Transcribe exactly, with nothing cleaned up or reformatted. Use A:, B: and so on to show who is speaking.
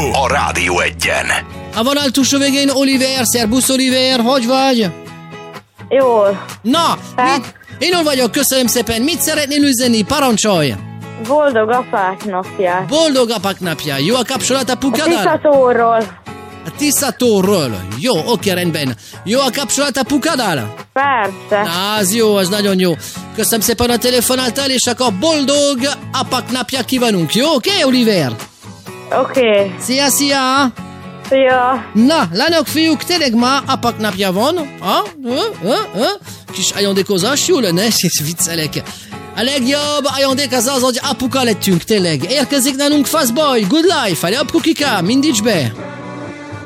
A: a Rádió Egyen.
B: A vonal túlsó végén Oliver, szerbusz Oliver, hogy vagy?
C: Jól.
B: Na, mit? Én hol vagyok, köszönöm szépen. Mit szeretnél üzenni? Parancsolj!
C: Boldog apák napját.
B: Boldog apák napja. Jó a kapcsolat a
C: A
B: pukaddal?
C: Tiszatóról.
B: A Tiszatóról. Jó, oké, rendben. Jó a kapcsolat a pukaddal?
C: Persze.
B: Na, az jó, az nagyon jó. Köszönöm szépen a telefonáltál, és akkor boldog apák napja kívánunk. Jó, oké, okay, Oliver?
C: Oké. Okay.
B: Szia, szia!
C: Szia!
B: Na, lányok, fiúk, tényleg ma apák napja van. Ha? Ha? Ha? Ha? Kis ajándékozás, jó lenne, és viccelek. A legjobb ajándék az az, hogy apuka lettünk, tényleg. Érkezik nálunk Fastboy, Good Life, ale apukika, mindíts be!